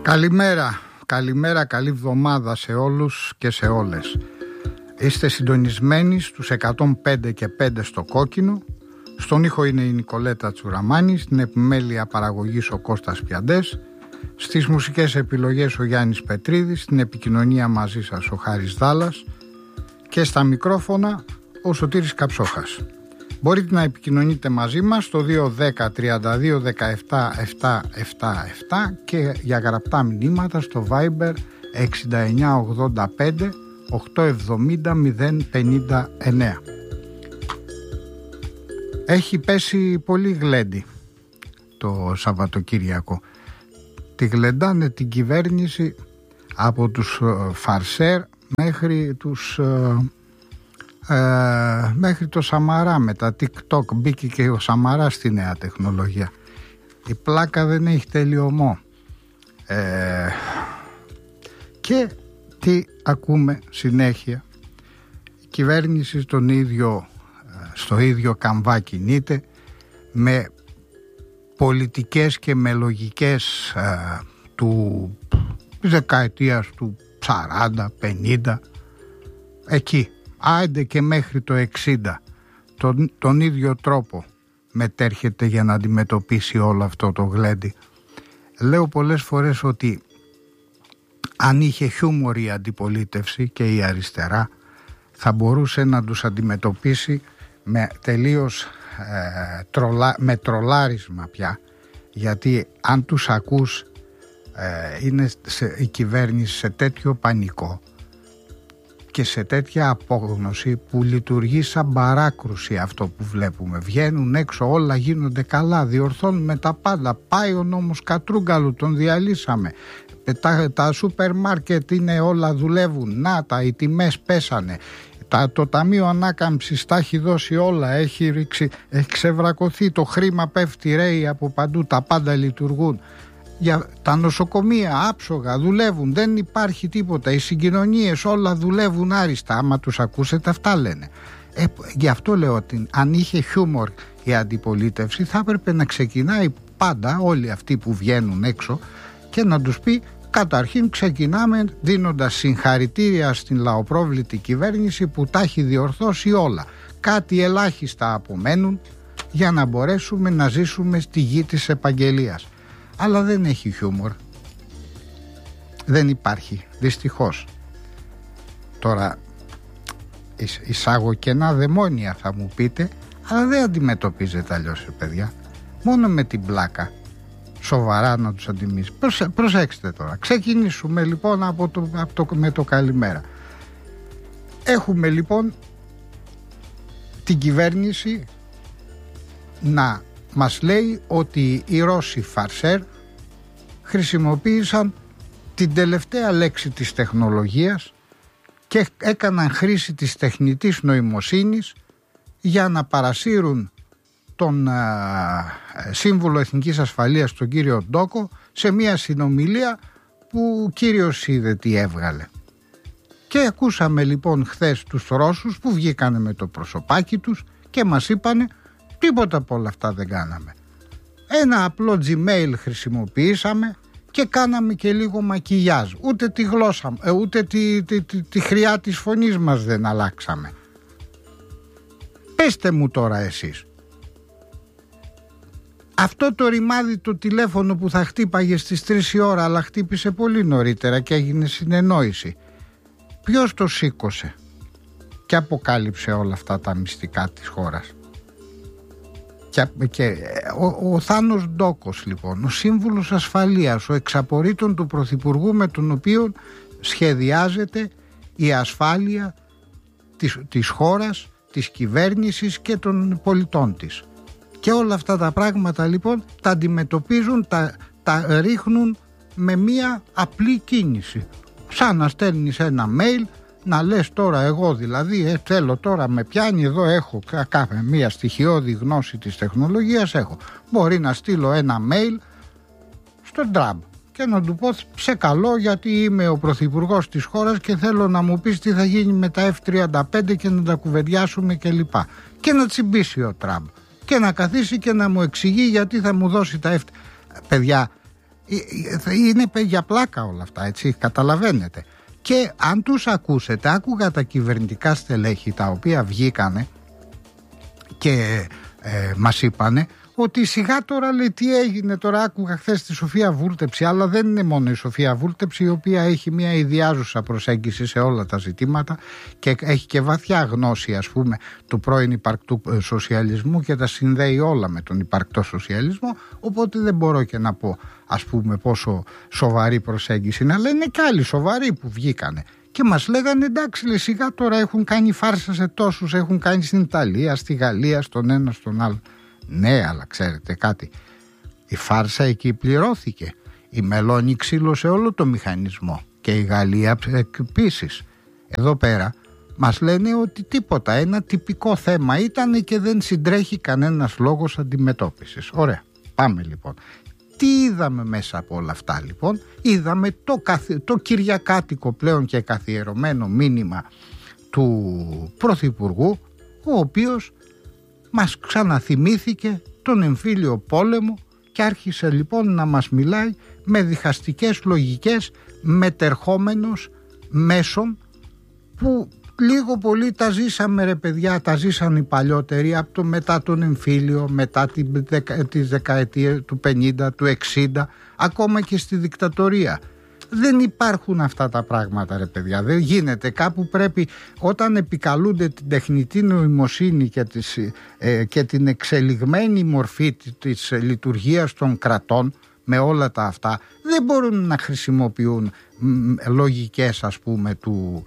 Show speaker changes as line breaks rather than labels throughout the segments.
Καλημέρα, καλή εβδομάδα σε όλους και σε όλες. Είστε συντονισμένοι στους 105 και 5 στο κόκκινο. Στον ήχο είναι η Νικολέτα Τσουραμάνη, στην επιμέλεια παραγωγής ο Κώστας Πιαντές, στις μουσικές επιλογές ο Γιάννης Πετρίδης, στην επικοινωνία μαζί σας ο Χάρης Δάλλας και στα μικρόφωνα ο Σωτήρης Καψόχας. Μπορείτε να επικοινωνείτε μαζί μας στο 210 32 17 777 και για γραπτά μηνύματα στο Viber 69 85 870 059. Έχει πέσει πολύ γλέντι το Σαββατοκύριακο. Τη γλεντάνε την κυβέρνηση από τους φαρσέρ μέχρι μέχρι το Σαμαρά. Με τα TikTok μπήκε και ο Σαμαρά στη νέα τεχνολογία. Η πλάκα δεν έχει τελειωμό. Και τι ακούμε συνέχεια? Η κυβέρνηση στο ίδιο καμβά κινείται, με πολιτικές και με λογικές του δεκαετίας του 40-50, εκεί άντε και μέχρι το 60 τον ίδιο τρόπο μετέρχεται για να αντιμετωπίσει όλο αυτό το γλέντι. Λέω πολλές φορές ότι αν είχε χιούμορ η αντιπολίτευση και η αριστερά, θα μπορούσε να τους αντιμετωπίσει με τελείως με τρολάρισμα πια, γιατί αν τους ακούς είναι η κυβέρνηση σε τέτοιο πανικό και σε τέτοια απόγνωση που λειτουργεί σαν παράκρουση αυτό που βλέπουμε. Βγαίνουν έξω, όλα γίνονται καλά, διορθώνουμε τα πάντα, πάει ο νόμος Κατρούγκαλου, τον διαλύσαμε, τα σούπερ μάρκετ είναι όλα, δουλεύουν, οι τιμές πέσανε, το Ταμείο Ανάκαμψης τα έχει δώσει όλα, έχει ξεβρακωθεί, το χρήμα πέφτει, ρέει από παντού, τα πάντα λειτουργούν. Για τα νοσοκομεία άψογα δουλεύουν, δεν υπάρχει τίποτα, οι συγκοινωνίες όλα δουλεύουν άριστα. Άμα τους ακούσετε αυτά λένε. Γι' αυτό λέω ότι αν είχε χιούμορ η αντιπολίτευση θα έπρεπε να ξεκινάει πάντα όλοι αυτοί που βγαίνουν έξω και να τους πει: καταρχήν ξεκινάμε δίνοντας συγχαρητήρια στην λαοπρόβλητη κυβέρνηση που τα έχει διορθώσει όλα. Κάτι ελάχιστα απομένουν για να μπορέσουμε να ζήσουμε στη γη της επαγγελίας. Αλλά δεν έχει χιούμορ. Δεν υπάρχει, δυστυχώς. Τώρα εισάγω κενά δαιμόνια θα μου πείτε, αλλά δεν αντιμετωπίζεται αλλιώς, παιδιά. Μόνο με την πλάκα. Σοβαρά να τους αντιμετωπίσει. Προσέξτε τώρα. Ξεκινήσουμε λοιπόν με το καλημέρα. Έχουμε λοιπόν την κυβέρνηση να μας λέει ότι οι Ρώσοι φαρσέρ χρησιμοποίησαν την τελευταία λέξη της τεχνολογίας και έκαναν χρήση της τεχνητής νοημοσύνης για να παρασύρουν τον Σύμβουλο Εθνικής Ασφαλείας, τον κύριο Ντόκο, σε μια συνομιλία που κύριος είδε τι έβγαλε. Και ακούσαμε λοιπόν χθες τους Ρώσους που βγήκανε με το προσωπάκι τους και μας είπανε: τίποτα από όλα αυτά δεν κάναμε. Ένα απλό Gmail χρησιμοποιήσαμε και κάναμε και λίγο μακιγιάζ. Ούτε τη γλώσσα, ούτε τη χρειά της φωνής μας δεν αλλάξαμε. Πεςτε μου τώρα εσείς. Αυτό το ρημάδι το τηλέφωνο που θα χτύπαγε στις 3 η ώρα, αλλά χτύπησε πολύ νωρίτερα και έγινε συνεννόηση, ποιος το σήκωσε και αποκάλυψε όλα αυτά τα μυστικά της χώρας? Και ο Θάνος Ντόκος λοιπόν, ο σύμβουλος ασφαλείας, ο εξαπορρίτων του Πρωθυπουργού, με τον οποίο σχεδιάζεται η ασφάλεια της χώρας, της κυβέρνησης και των πολιτών της. Και όλα αυτά τα πράγματα λοιπόν τα αντιμετωπίζουν, τα ρίχνουν με μία απλή κίνηση. Σαν να στέλνεις ένα mail, να λες τώρα εγώ δηλαδή θέλω τώρα, με πιάνει εδώ, έχω κάθε μία στοιχειώδη γνώση της τεχνολογίας έχω. Μπορεί να στείλω ένα mail στον Τραμπ και να του πω: σε καλό, γιατί είμαι ο πρωθυπουργός της χώρας και θέλω να μου πεις τι θα γίνει με τα F-35 και να τα κουβεντιάσουμε κλπ. Και να τσιμπήσει ο Τραμπ και να καθίσει και να μου εξηγεί γιατί θα μου δώσει τα F. Παιδιά, Είναι για πλάκα όλα αυτά, έτσι, καταλαβαίνετε. Και αν τους ακούσετε, άκουγα τα κυβερνητικά στελέχη τα οποία βγήκανε και μας είπανε ότι σιγά τώρα, λέει, τι έγινε τώρα. Άκουγα χθες τη Σοφία Βούλτεψη, αλλά δεν είναι μόνο η Σοφία Βούλτεψη, η οποία έχει μια ιδιάζουσα προσέγγιση σε όλα τα ζητήματα και έχει και βαθιά γνώση, ας πούμε, του πρώην υπαρκτού σοσιαλισμού και τα συνδέει όλα με τον υπαρκτό σοσιαλισμό, οπότε δεν μπορώ και να πω, ας πούμε, πόσο σοβαρή προσέγγιση είναι, αλλά είναι και άλλοι σοβαροί που βγήκανε και μας λέγανε εντάξει, λέει, σιγά τώρα, έχουν κάνει φάρσα σε τόσους, έχουν κάνει στην Ιταλία, στη Γαλλία, στον ένα στον άλλο. Ναι, αλλά ξέρετε κάτι, η φάρσα εκεί πληρώθηκε. Η Μελώνη ξύλωσε όλο το μηχανισμό και η Γαλλία επίσης. Εδώ πέρα μας λένε ότι τίποτα, ένα τυπικό θέμα ήταν και δεν συντρέχει κανένας λόγος αντιμετώπισης. Ωραία, πάμε λοιπόν. Τι είδαμε μέσα από όλα αυτά λοιπόν? Είδαμε το κυριακάτικο πλέον και καθιερωμένο μήνυμα του Πρωθυπουργού, ο οποίος μας ξαναθυμήθηκε τον εμφύλιο πόλεμο και άρχισε λοιπόν να μας μιλάει με διχαστικές λογικές μετερχόμενος μέσων που λίγο πολύ τα ζήσαμε, ρε παιδιά, τα ζήσαν οι παλιότεροι από το μετά τον εμφύλιο, μετά τις δεκαετίες του 50, του 60, ακόμα και στη δικτατορία. Δεν υπάρχουν αυτά τα πράγματα, ρε παιδιά, δεν γίνεται. Κάπου πρέπει, όταν επικαλούνται την τεχνητή νοημοσύνη και την εξελιγμένη μορφή της λειτουργίας των κρατών με όλα τα αυτά, δεν μπορούν να χρησιμοποιούν λογικές, ας πούμε, του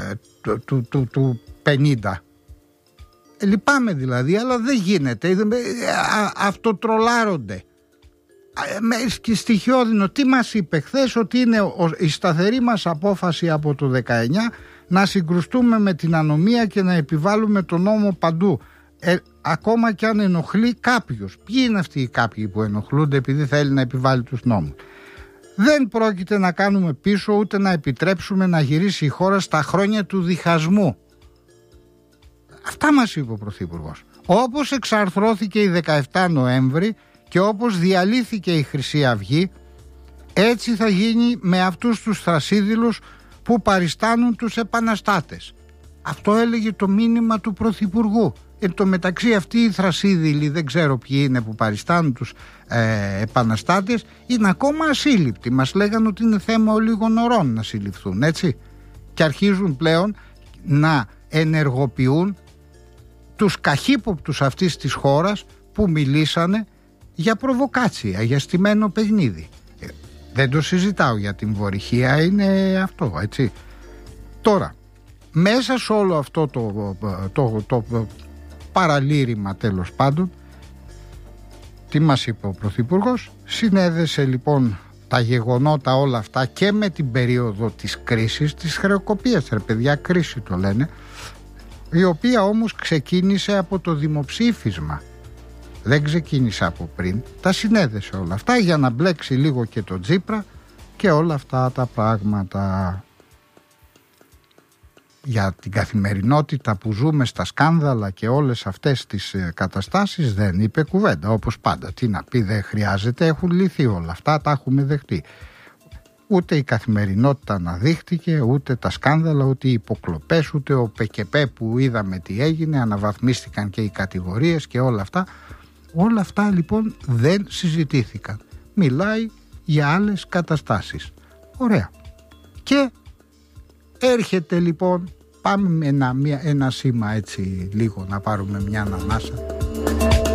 50. Λυπάμαι δηλαδή, αλλά δεν γίνεται. Αυτοτρολάρονται. Και στοιχειώδυνο, τι μας είπε χθες, ότι είναι η σταθερή μας απόφαση από το 19 να συγκρουστούμε με την ανομία και να επιβάλλουμε τον νόμο παντού, ακόμα και αν ενοχλεί κάποιους. Ποιοι είναι αυτοί οι κάποιοι που ενοχλούνται επειδή θέλει να επιβάλλει τους νόμους? Δεν πρόκειται να κάνουμε πίσω, ούτε να επιτρέψουμε να γυρίσει η χώρα στα χρόνια του διχασμού. Αυτά μας είπε ο Πρωθυπουργός. Όπως εξαρθρώθηκε η 17 Νοέμβρη και όπως διαλύθηκε η Χρυσή Αυγή, έτσι θα γίνει με αυτούς τους θρασίδηλους που παριστάνουν τους επαναστάτες. Αυτό έλεγε το μήνυμα του Πρωθυπουργού. Εν τω μεταξύ αυτοί οι θρασίδηλοι, δεν ξέρω ποιοι είναι που παριστάνουν τους επαναστάτες, είναι ακόμα ασύλληπτοι. Μας λέγανε ότι είναι θέμα ολίγων ωρών να συλληφθούν, έτσι. Και αρχίζουν πλέον να ενεργοποιούν τους καχύποπτους αυτής της χώρας που μιλήσανε για προβοκάτσια, για στημένο παιχνίδι. Δεν το συζητάω, για την βορυχία είναι αυτό, έτσι. Τώρα, μέσα σε όλο αυτό το παραλήρημα, τέλος πάντων, τι μας είπε ο Πρωθυπουργός? Συνέδεσε λοιπόν τα γεγονότα όλα αυτά και με την περίοδο της κρίσης, της χρεοκοπίας, ρε παιδιά, κρίση το λένε, η οποία όμως ξεκίνησε από το δημοψήφισμα. Δεν ξεκίνησε από πριν, τα συνέδεσε όλα αυτά για να μπλέξει λίγο και το Τσίπρα και όλα αυτά τα πράγματα. Για την καθημερινότητα που ζούμε, στα σκάνδαλα και όλες αυτές τις καταστάσεις δεν είπε κουβέντα, όπως πάντα. Τι να πει, δεν χρειάζεται, έχουν λυθεί όλα αυτά, τα έχουμε δεχτεί. Ούτε η καθημερινότητα αναδείχτηκε, ούτε τα σκάνδαλα, ούτε οι υποκλοπές, ούτε ο ΠΚΠ που είδαμε τι έγινε, αναβαθμίστηκαν και οι κατηγορίες και όλα αυτά. Όλα αυτά λοιπόν δεν συζητήθηκαν. Μιλάει για άλλες καταστάσεις. Ωραία. Και έρχεται λοιπόν, πάμε με ένα σήμα έτσι λίγο να πάρουμε μια ανανάσα.